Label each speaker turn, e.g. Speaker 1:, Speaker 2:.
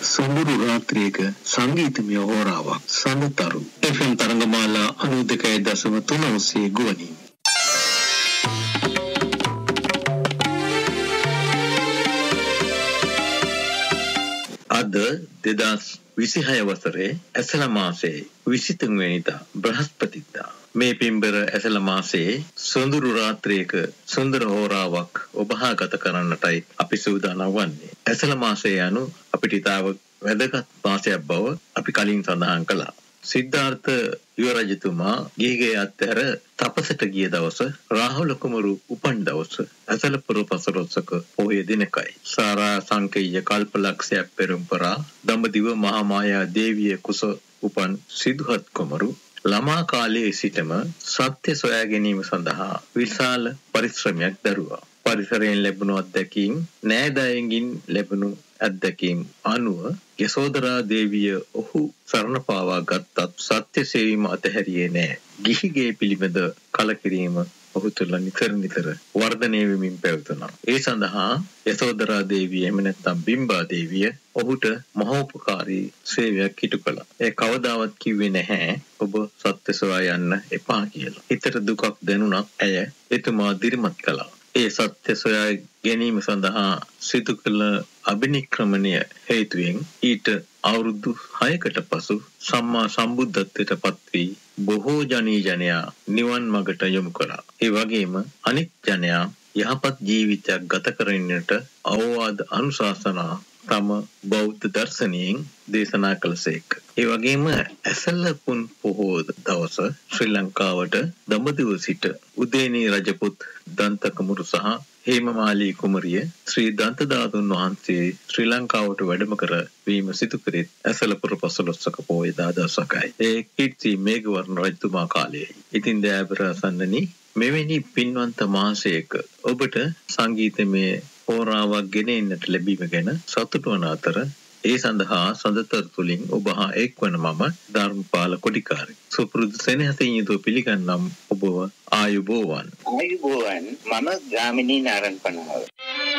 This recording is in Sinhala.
Speaker 1: සොඳුරු රාත්‍රියක සංගීතමය හෝරාවක් සඳතරු FM තරංගමාලා 92.3 ඔස්සේ ගුවනින් අද 2026 වසරේ ඇසළ මාසයේ 23 වෙනිදා බ්‍රහස්පතින්දා මේ පින්බර ඇසළ මාසයේ සොඳුරු රාත්‍රියක සුන්දර හෝරාවක් ඔබ හා ගත කරන්නටයි අපි සූදානම් වන්නේ. ඇසළ මාසය යනු අපිට ඉතාම වැදගත් මාසයක් බව අපි කලින් සඳහන් කළා. සිද්ධාර්ථ යුවරජතුමා ගිහිගේ අත්හැර තපසට ගිය දවස රාහුල කුමරු උපන් දවස ඇසළ පුර පසළොස්වක පොහොය දිනකයි. සාරා සංකේය කල්පලක්ෂයක් පෙරම්පරා දඹදිව මහා මායා දේවිය කුස උපන් සිදුහත් කුමරු ළමා කාලයේ සිටම සත්‍ය සොයා ගැනීම සඳහා විශාල පරිශ්‍රමයක් දරුවා. පරිසරයෙන් ලැබුණු අත්දැකීම් නෑදෑයන්ගෙන් ලැබුණු අත්දැකීම් අනුව යසෝදරා දේවිය ඔහු සරණ පාවා ගත්තත් සත්‍ය සේවීම අතහැරියේ නෑ. ගිහිගේ පිළිබඳ කලකිරීම ඔහු තුළ නිතර වර්ධනය වෙමින් පැවතුණා. ඒ සඳහා යසෝදරා දේවිය එහෙම නැත්නම් බිම්බා දේවිය ඔහුට මහෝපකාරී සේවයක් ඉටු කළා. ඒ කවදාවත් කිව්වේ නැහැ ඔබ සත්‍ය සොයා යන්න එපා කියලා. හිතට දුකක් දැනුණත් ඇය එතුමා දිරිමත් කළා. ඒ සත්‍ය සොයා ගැනීම සඳහා සිදු කළ අභිනික්‍රමණය හේතුවෙන් ඊට අවුරුදු 6කට පසු සම්මා සම්බුද්ධත්වයට පත් වී බොහෝ ජනයා නිවන් මඟට යොමු කළා. ඒ වගේම අනිත් ජනයා යහපත් ජීවිතයක් ගත කරන්නට අවවාද අනුශාසනා තම බෞද්ධ දර්ශනයෙන් දේශනා කළසේක. ඒ වගේම ඇසළ පුන් පොහෝ දවස ශ්‍රී ලංකාවට දඹදිව සිට උදේනී රජපුත් දන්තකමුරු සහ හේමමාලී කුමරිය ශ්‍රී දන්තදාතුන් වහන්සේ ශ්‍රී ලංකාවට වැඩම කර වීම සිදු කෙරෙත් ඇසළ පුර පසළොස්වක පොහොය දවසකයි. ඒ කීර්ති මේඝවර්ණ රජතුමා කාලයේයි. ඉතින් දයාබර සන්නනි මෙවැනි පින්වන්ත මාසයක ඔබට සංගීතමය හෝරාවක් ගෙන එන්නට ලැබීම ගැන සතුටු වන අතර ඒ සඳහා සඳතර තුලින් ඔබ හා එක්වන මම ධර්මපාල කොටිකාරි සුපුරුදු සෙනෙහසින් යුතුව පිළිගන්නම් ඔබව ආයුබෝවන්.
Speaker 2: ආයුබෝවන්. මම ගාමිණී නාරන්පනාව.